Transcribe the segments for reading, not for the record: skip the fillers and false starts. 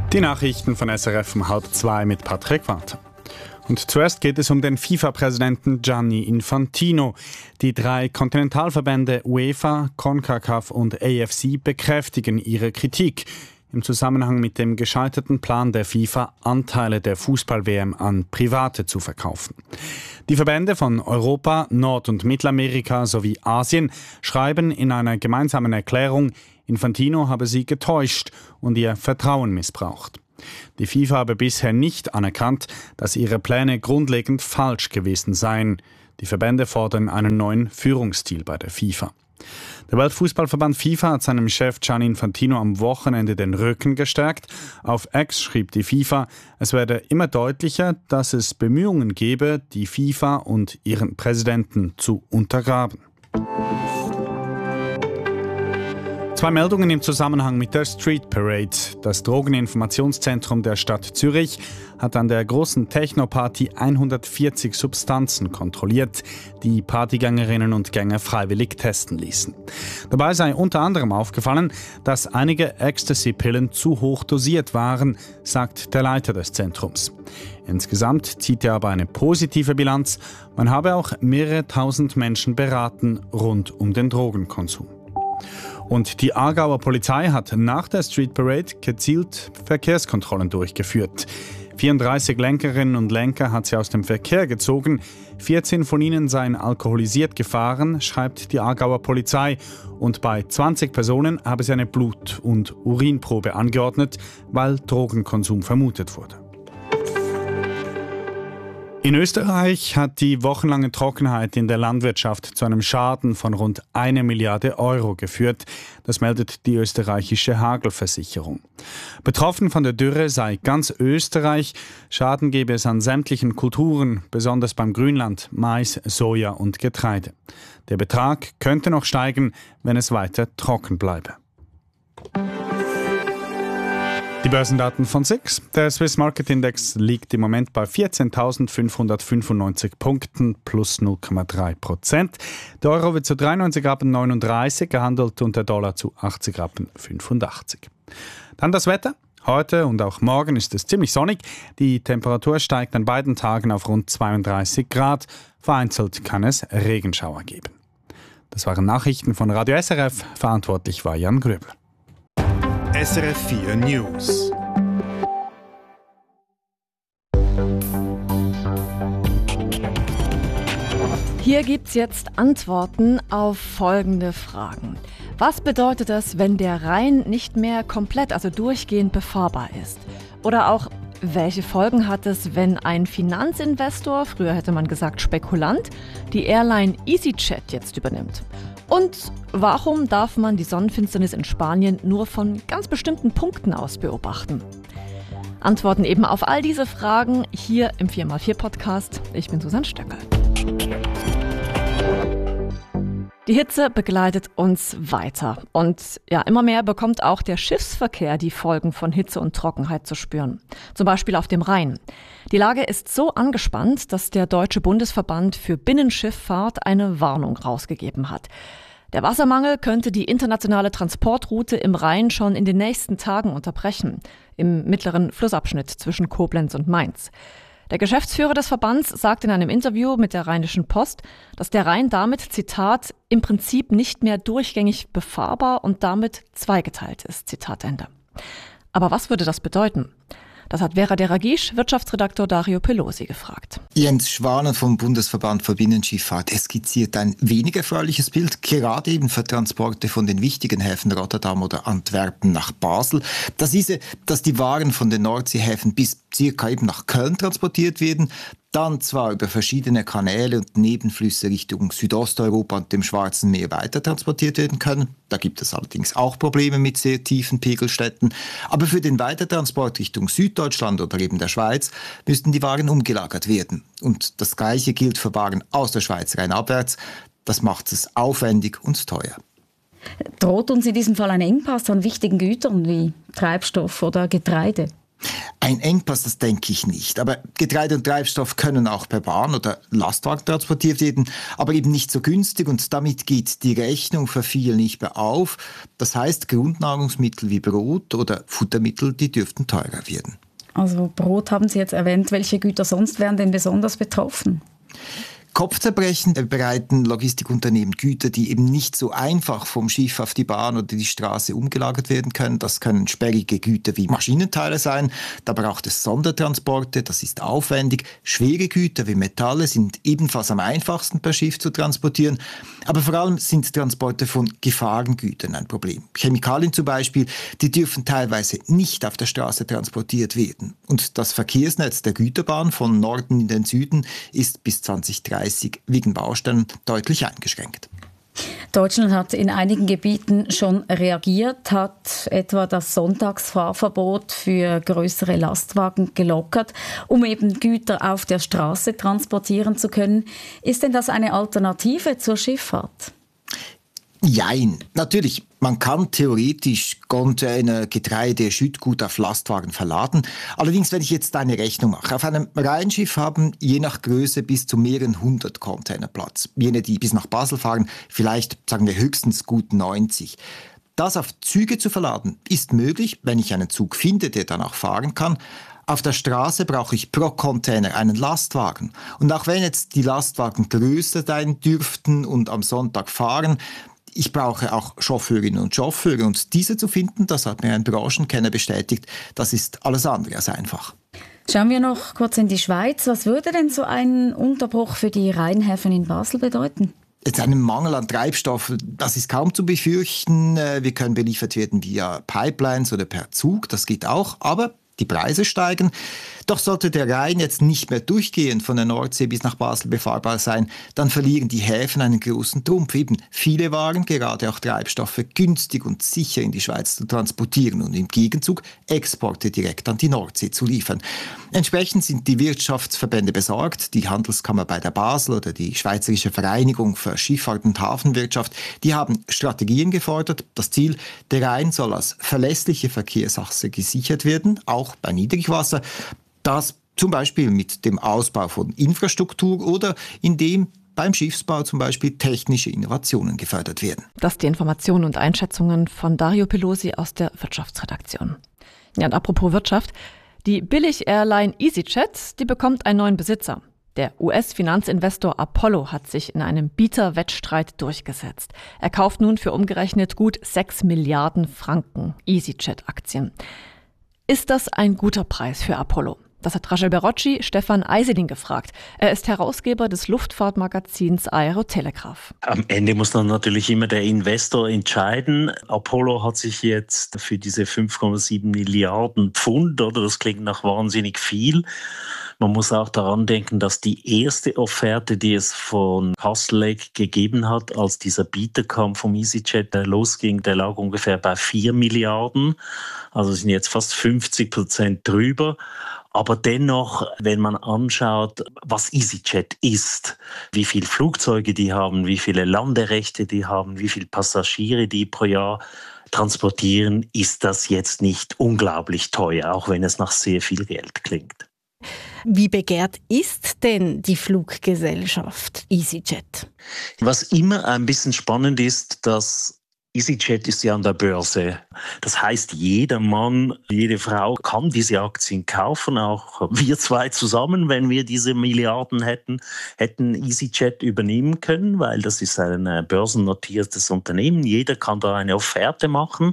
Die Nachrichten von SRF um 13:30 mit Patrick Walter. Und zuerst geht es um den FIFA-Präsidenten Gianni Infantino. Die 3 Kontinentalverbände UEFA, CONCACAF und AFC bekräftigen ihre Kritik im Zusammenhang mit dem gescheiterten Plan der FIFA, Anteile der Fußball-WM an Private zu verkaufen. Die Verbände von Europa, Nord- und Mittelamerika sowie Asien schreiben in einer gemeinsamen Erklärung, Infantino habe sie getäuscht und ihr Vertrauen missbraucht. Die FIFA habe bisher nicht anerkannt, dass ihre Pläne grundlegend falsch gewesen seien. Die Verbände fordern einen neuen Führungsstil bei der FIFA. Der Weltfußballverband FIFA hat seinem Chef Gianni Infantino am Wochenende den Rücken gestärkt. Auf X schrieb die FIFA, es werde immer deutlicher, dass es Bemühungen gebe, die FIFA und ihren Präsidenten zu untergraben. 2 Meldungen im Zusammenhang mit der Street Parade. Das Drogeninformationszentrum der Stadt Zürich hat an der großen Techno-Party 140 Substanzen kontrolliert, die Partygängerinnen und Gänger freiwillig testen ließen. Dabei sei unter anderem aufgefallen, dass einige Ecstasy-Pillen zu hoch dosiert waren, sagt der Leiter des Zentrums. Insgesamt zieht er aber eine positive Bilanz. Man habe auch mehrere tausend Menschen beraten rund um den Drogenkonsum. Und die Aargauer Polizei hat nach der Street Parade gezielt Verkehrskontrollen durchgeführt. 34 Lenkerinnen und Lenker hat sie aus dem Verkehr gezogen. 14 von ihnen seien alkoholisiert gefahren, schreibt die Aargauer Polizei. Und bei 20 Personen habe sie eine Blut- und Urinprobe angeordnet, weil Drogenkonsum vermutet wurde. In Österreich hat die wochenlange Trockenheit in der Landwirtschaft zu einem Schaden von rund 1 Milliarde Euro geführt. Das meldet die österreichische Hagelversicherung. Betroffen von der Dürre sei ganz Österreich. Schaden gebe es an sämtlichen Kulturen, besonders beim Grünland, Mais, Soja und Getreide. Der Betrag könnte noch steigen, wenn es weiter trocken bleibe. Die Börsendaten von SIX. Der Swiss Market Index liegt im Moment bei 14.595 Punkten plus 0,3%. Der Euro wird zu 93,39 Rappen gehandelt und der Dollar zu 80,85 Rappen. Dann das Wetter. Heute und auch morgen ist es ziemlich sonnig. Die Temperatur steigt an beiden Tagen auf rund 32 Grad. Vereinzelt kann es Regenschauer geben. Das waren Nachrichten von Radio SRF. Verantwortlich war Jan Gröbel. SRF 4 News. Hier gibt's jetzt Antworten auf folgende Fragen. Was bedeutet es, wenn der Rhein nicht mehr komplett, also durchgehend befahrbar ist? Oder auch, welche Folgen hat es, wenn ein Finanzinvestor, früher hätte man gesagt Spekulant, die Airline EasyJet jetzt übernimmt? Und warum darf man die Sonnenfinsternis in Spanien nur von ganz bestimmten Punkten aus beobachten? Antworten eben auf all diese Fragen hier im 4x4-Podcast. Ich bin Susanne Stöckel. Die Hitze begleitet uns weiter. Und ja, immer mehr bekommt auch der Schiffsverkehr die Folgen von Hitze und Trockenheit zu spüren. Zum Beispiel auf dem Rhein. Die Lage ist so angespannt, dass der Deutsche Bundesverband für Binnenschifffahrt eine Warnung rausgegeben hat. Der Wassermangel könnte die internationale Transportroute im Rhein schon in den nächsten Tagen unterbrechen, im mittleren Flussabschnitt zwischen Koblenz und Mainz. Der Geschäftsführer des Verbands sagt in einem Interview mit der Rheinischen Post, dass der Rhein damit, Zitat, im Prinzip nicht mehr durchgängig befahrbar und damit zweigeteilt ist, Zitat Ende. Aber was würde das bedeuten? Das hat Vera Deragisch, Wirtschaftsredaktor Dario Pelosi gefragt. Jens Schwaner vom Bundesverband für Binnenschifffahrt skizziert ein weniger erfreuliches Bild, gerade eben für Transporte von den wichtigen Häfen Rotterdam oder Antwerpen nach Basel. Das hieße, dass die Waren von den Nordseehäfen bis circa eben nach Köln transportiert werden, dann zwar über verschiedene Kanäle und Nebenflüsse Richtung Südosteuropa und dem Schwarzen Meer weiter transportiert werden können. Da gibt es allerdings auch Probleme mit sehr tiefen Pegelstätten. Aber für den Weitertransport Richtung Süddeutschland oder eben der Schweiz müssten die Waren umgelagert werden. Und das Gleiche gilt für Waren aus der Schweiz rheinabwärts. Das macht es aufwendig und teuer. Droht uns in diesem Fall ein Engpass an wichtigen Gütern wie Treibstoff oder Getreide? Ein Engpass, das denke ich nicht. Aber Getreide und Treibstoff können auch per Bahn oder Lastwagen transportiert werden, aber eben nicht so günstig und damit geht die Rechnung für viele nicht mehr auf. Das heißt, Grundnahrungsmittel wie Brot oder Futtermittel, die dürften teurer werden. Also Brot haben Sie jetzt erwähnt. Welche Güter sonst wären denn besonders betroffen? Kopfzerbrechen bereiten Logistikunternehmen Güter, die eben nicht so einfach vom Schiff auf die Bahn oder die Straße umgelagert werden können. Das können sperrige Güter wie Maschinenteile sein. Da braucht es Sondertransporte, das ist aufwendig. Schwere Güter wie Metalle sind ebenfalls am einfachsten per Schiff zu transportieren. Aber vor allem sind Transporte von Gefahrengütern ein Problem. Chemikalien zum Beispiel, die dürfen teilweise nicht auf der Straße transportiert werden. Und das Verkehrsnetz der Güterbahn von Norden in den Süden ist bis 2030 wegen Baustellen deutlich eingeschränkt. Deutschland hat in einigen Gebieten schon reagiert, hat etwa das Sonntagsfahrverbot für größere Lastwagen gelockert, um eben Güter auf der Straße transportieren zu können. Ist denn das eine Alternative zur Schifffahrt? Jein. Natürlich, man kann theoretisch Container, Getreide, Schüttgut auf Lastwagen verladen. Allerdings, wenn ich jetzt eine Rechnung mache, auf einem Rheinschiff haben je nach Größe bis zu mehreren 100 Container Platz. Jene, die bis nach Basel fahren, vielleicht, sagen wir, höchstens gut 90. Das auf Züge zu verladen, ist möglich, wenn ich einen Zug finde, der dann auch fahren kann. Auf der Straße brauche ich pro Container einen Lastwagen. Und auch wenn jetzt die Lastwagen größer sein dürften und am Sonntag fahren, ich brauche auch Chauffeurinnen und Chauffeure. Und diese zu finden, das hat mir ein Branchenkenner bestätigt, das ist alles andere als einfach. Schauen wir noch kurz in die Schweiz. Was würde denn so ein Unterbruch für die Rheinhäfen in Basel bedeuten? Jetzt einen Mangel an Treibstoff, das ist kaum zu befürchten. Wir können beliefert werden via Pipelines oder per Zug, das geht auch. Aber die Preise steigen. Doch sollte der Rhein jetzt nicht mehr durchgehend von der Nordsee bis nach Basel befahrbar sein, dann verlieren die Häfen einen großen Trumpf, eben viele Waren, gerade auch Treibstoffe, günstig und sicher in die Schweiz zu transportieren und im Gegenzug Exporte direkt an die Nordsee zu liefern. Entsprechend sind die Wirtschaftsverbände besorgt, die Handelskammer bei der Basel oder die Schweizerische Vereinigung für Schifffahrt und Hafenwirtschaft, die haben Strategien gefordert. Das Ziel, der Rhein soll als verlässliche Verkehrsachse gesichert werden, auch bei Niedrigwasser. Das zum Beispiel mit dem Ausbau von Infrastruktur oder indem beim Schiffsbau zum Beispiel technische Innovationen gefördert werden. Das die Informationen und Einschätzungen von Dario Pelosi aus der Wirtschaftsredaktion. Ja, und apropos Wirtschaft, die Billig-Airline EasyJet, die bekommt einen neuen Besitzer. Der US-Finanzinvestor Apollo hat sich in einem Bieterwettstreit durchgesetzt. Er kauft nun für umgerechnet gut 6 Milliarden Franken EasyJet-Aktien. Ist das ein guter Preis für Apollo? Das hat Rachel Berocci Stefan Eiseling gefragt. Er ist Herausgeber des Luftfahrtmagazins Aerotelegraph. Am Ende muss dann natürlich immer der Investor entscheiden. Apollo hat sich jetzt für diese 5,7 Milliarden Pfund, oder das klingt nach wahnsinnig viel. Man muss auch daran denken, dass die erste Offerte, die es von Castle Lake gegeben hat, als dieser Bieterkampf vom EasyJet losging, der lag ungefähr bei 4 Milliarden. Also sind jetzt fast 50% drüber. Aber dennoch, wenn man anschaut, was EasyJet ist, wie viele Flugzeuge die haben, wie viele Landerechte die haben, wie viele Passagiere die pro Jahr transportieren, ist das jetzt nicht unglaublich teuer, auch wenn es nach sehr viel Geld klingt. Wie begehrt ist denn die Fluggesellschaft EasyJet? Was immer ein bisschen spannend ist, dass EasyJet ist ja an der Börse. Das heißt, jeder Mann, jede Frau kann diese Aktien kaufen. Auch wir zwei zusammen, wenn wir diese Milliarden hätten EasyJet übernehmen können, weil das ist ein börsennotiertes Unternehmen. Jeder kann da eine Offerte machen.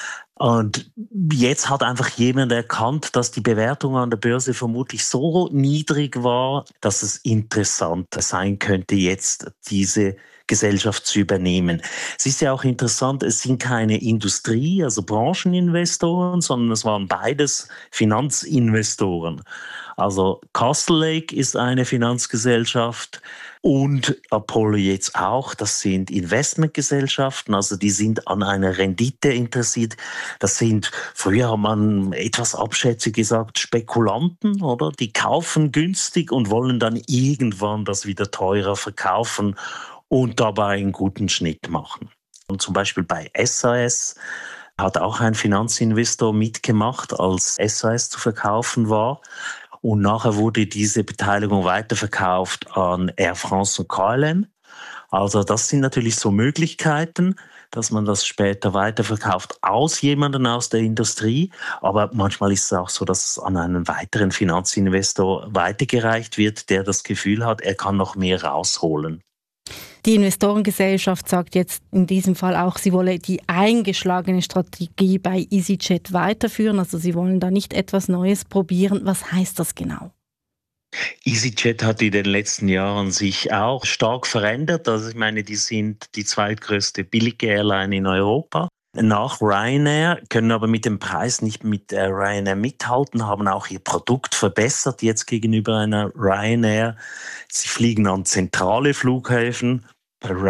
Und jetzt hat einfach jemand erkannt, dass die Bewertung an der Börse vermutlich so niedrig war, dass es interessant sein könnte, jetzt diese Gesellschaft zu übernehmen. Es ist ja auch interessant, es sind keine Industrie-, also Brancheninvestoren, sondern es waren beides Finanzinvestoren. Also Castle Lake ist eine Finanzgesellschaft und Apollo jetzt auch. Das sind Investmentgesellschaften, also die sind an einer Rendite interessiert. Das sind, früher hat man etwas abschätzig gesagt, Spekulanten, oder? Die kaufen günstig und wollen dann irgendwann das wieder teurer verkaufen und dabei einen guten Schnitt machen. Und zum Beispiel bei SAS, hat auch ein Finanzinvestor mitgemacht, als SAS zu verkaufen war. Und nachher wurde diese Beteiligung weiterverkauft an Air France und KLM. Also das sind natürlich so Möglichkeiten, dass man das später weiterverkauft aus jemandem aus der Industrie. Aber manchmal ist es auch so, dass es an einen weiteren Finanzinvestor weitergereicht wird, der das Gefühl hat, er kann noch mehr rausholen. Die Investorengesellschaft sagt jetzt in diesem Fall auch, sie wolle die eingeschlagene Strategie bei EasyJet weiterführen. Also sie wollen da nicht etwas Neues probieren. Was heißt das genau? EasyJet hat in den letzten Jahren sich auch stark verändert. Also ich meine, die sind die zweitgrößte billige Airline in Europa. Nach Ryanair, können aber mit dem Preis nicht mit Ryanair mithalten, haben auch ihr Produkt verbessert jetzt gegenüber einer Ryanair. Sie fliegen an zentrale Flughäfen. Bei